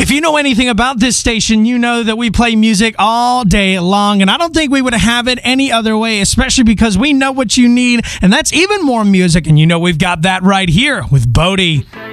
If you know anything about this station, you know that we play music all day long, and I don't think we would have it any other way, especially because we know what you need, and that's even more music, and you know we've got that right here with Bodie.